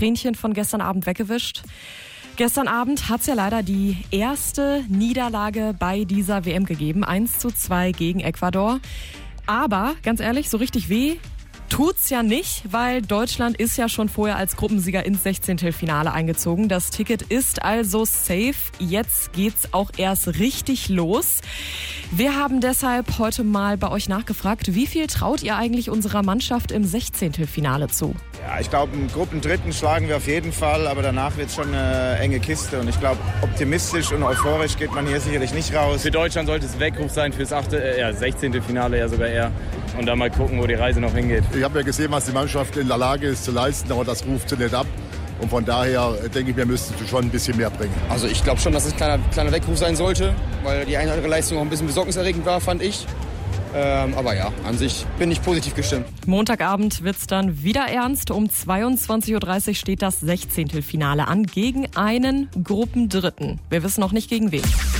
Tränchen von gestern Abend weggewischt. Gestern Abend hat es ja leider die erste Niederlage bei dieser WM gegeben. 1:2 gegen Ecuador. Aber, ganz ehrlich, so richtig weh tut's ja nicht, weil Deutschland ist ja schon vorher als Gruppensieger ins 16. Finale eingezogen. Das Ticket ist also safe. Jetzt geht's auch erst richtig los. Wir haben deshalb heute mal bei euch nachgefragt, wie viel traut ihr eigentlich unserer Mannschaft im 16. Finale zu? Ja, ich glaube, einen Gruppendritten schlagen wir auf jeden Fall, aber danach wird es schon eine enge Kiste. Und ich glaube, optimistisch und euphorisch geht man hier sicherlich nicht raus. Für Deutschland sollte es Weckruf sein fürs 16. Finale ja sogar eher. Und dann mal gucken, wo die Reise noch hingeht. Ich habe ja gesehen, was die Mannschaft in der Lage ist zu leisten, aber das ruft sie nicht ab. Und von daher denke ich, wir müssten schon ein bisschen mehr bringen. Also ich glaube schon, dass es ein kleiner Weckruf sein sollte, weil die eine oder andere Leistung auch ein bisschen besorgniserregend war, fand ich. Aber ja, an sich bin ich positiv gestimmt. Montagabend wird's dann wieder ernst. Um 22:30 Uhr steht das 16. Finale an gegen einen Gruppendritten. Wir wissen noch nicht gegen wen.